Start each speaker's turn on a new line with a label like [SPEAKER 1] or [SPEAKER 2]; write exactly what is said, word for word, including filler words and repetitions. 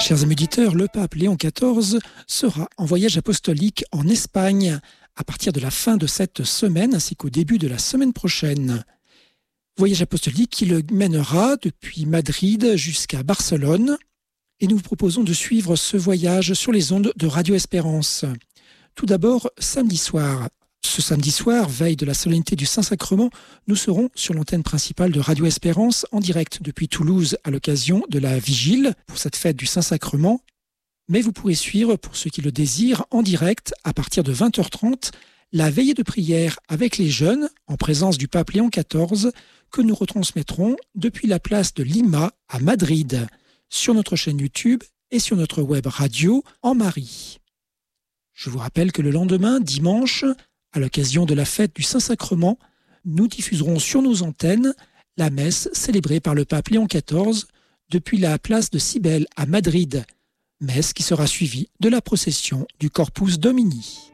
[SPEAKER 1] Chers amis auditeurs, le pape Léon quatorze sera en voyage apostolique en Espagne à partir de la fin de cette semaine ainsi qu'au début de la semaine prochaine. Voyage apostolique qui le mènera depuis Madrid jusqu'à Barcelone et nous vous proposons de suivre ce voyage sur les ondes de Radio Espérance. Tout d'abord, samedi soir. Ce samedi soir, veille de la solennité du Saint-Sacrement, nous serons sur l'antenne principale de Radio Espérance en direct depuis Toulouse à l'occasion de la vigile pour cette fête du Saint-Sacrement. Mais vous pourrez suivre, pour ceux qui le désirent, en direct à partir de vingt heures trente, la veillée de prière avec les jeunes en présence du pape Léon quatorze que nous retransmettrons depuis la place de Lima à Madrid sur notre chaîne YouTube et sur notre web radio en Marie. Je vous rappelle que le lendemain, dimanche, à l'occasion de la fête du Saint-Sacrement, nous diffuserons sur nos antennes la messe célébrée par le pape Léon quatorze depuis la place de Cybèle à Madrid, messe qui sera suivie de la procession du Corpus Domini.